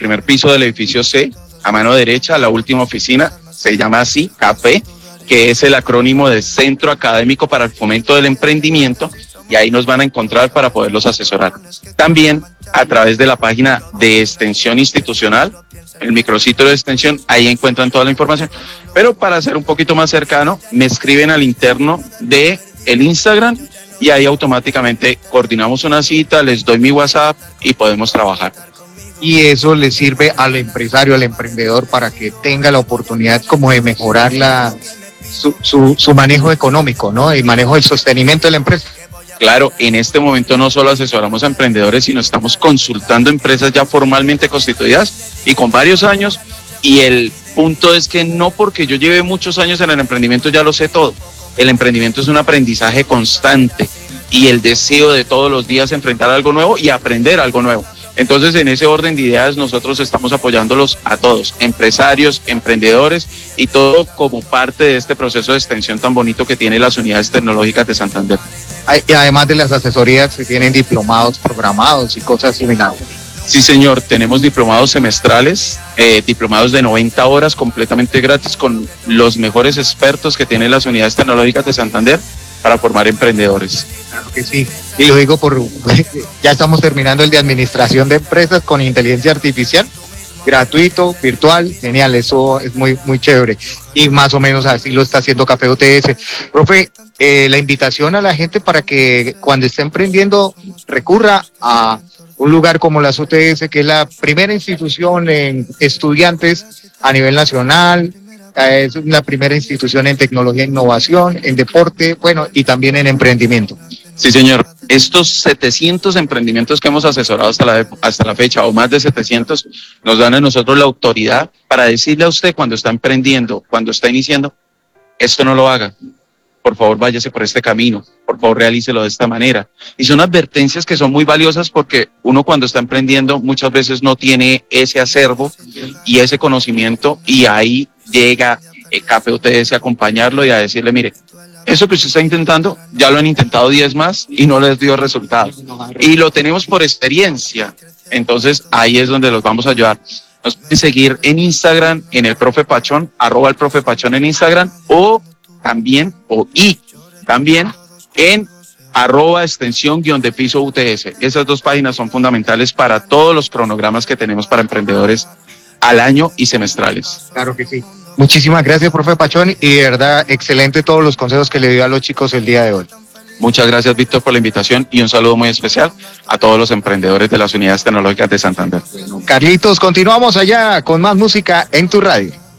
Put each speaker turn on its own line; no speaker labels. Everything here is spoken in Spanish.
primer piso del edificio C, a mano derecha, la última oficina, se llama así, CAPE, que es el acrónimo de Centro Académico para el Fomento del Emprendimiento, y ahí nos van a encontrar para poderlos asesorar. También a través de la página de Extensión Institucional, el micrositio de Extensión, ahí encuentran toda la información. Pero para ser un poquito más cercano, me escriben al interno de el Instagram y ahí automáticamente coordinamos una cita, les doy mi WhatsApp y podemos trabajar.
Y eso le sirve al empresario, al emprendedor, para que tenga la oportunidad como de mejorar su manejo económico, ¿no? El manejo del sostenimiento de la empresa.
Claro, en este momento no solo asesoramos a emprendedores, sino estamos consultando empresas ya formalmente constituidas y con varios años. Y el punto es que no porque yo lleve muchos años en el emprendimiento ya lo sé todo. El emprendimiento es un aprendizaje constante y el deseo de todos los días enfrentar algo nuevo y aprender algo nuevo. Entonces, en ese orden de ideas, nosotros estamos apoyándolos a todos, empresarios, emprendedores y todo como parte de este proceso de extensión tan bonito que tiene las unidades tecnológicas de Santander.
Y además de las asesorías, que tienen diplomados programados y cosas similares.
Sí, señor, tenemos diplomados semestrales, diplomados de 90 horas completamente gratis con los mejores expertos que tienen las unidades tecnológicas de Santander para formar emprendedores.
Claro que sí, y lo digo ya estamos terminando el de administración de empresas con inteligencia artificial, gratuito, virtual, genial, eso es muy, muy chévere. Y más o menos así lo está haciendo Café UTS. Profe, la invitación a la gente para que cuando esté emprendiendo recurra a un lugar como las UTS, que es la primera institución en estudiantes a nivel nacional, es la primera institución en tecnología e innovación, en deporte, bueno, y también en emprendimiento.
Sí, señor. Estos 700 emprendimientos que hemos asesorado hasta la fecha, o más de 700, nos dan a nosotros la autoridad para decirle a usted cuando está emprendiendo, cuando está iniciando, esto no lo haga. Por favor, váyase por este camino. Por favor, realícelo de esta manera. Y son advertencias que son muy valiosas porque uno cuando está emprendiendo muchas veces no tiene ese acervo y ese conocimiento, y ahí llega el Café UTS a acompañarlo y a decirle, mire, eso que usted está intentando, ya lo han intentado 10 más y no les dio resultado. Y lo tenemos por experiencia. Entonces, ahí es donde los vamos a ayudar. Nos pueden seguir en Instagram, en el Profe Pachón, @el Profe Pachón en Instagram, o también en @extensión_UTS. Esas dos páginas son fundamentales para todos los cronogramas que tenemos para emprendedores al año y semestrales.
Claro que sí. Muchísimas gracias, profe Pachón, y de verdad, excelente todos los consejos que le dio a los chicos el día de hoy.
Muchas gracias, Víctor, por la invitación y un saludo muy especial a todos los emprendedores de las unidades tecnológicas de Santander.
Carlitos, continuamos allá con más música en tu radio.